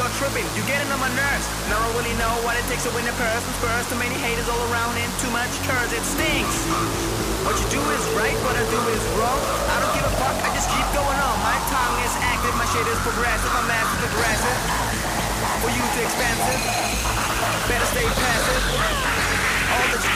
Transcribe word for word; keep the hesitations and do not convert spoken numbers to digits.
you're tripping, you're getting on my nerves. Now I really know what it takes to win a person's first. Too many haters all around and too much curse, it stinks. What you do is right, what I do is wrong. I don't give a fuck, I just keep going on. My tongue is active, my shit is progressive. I'm massive aggressive, for you too expensive. Better stay passive. All that you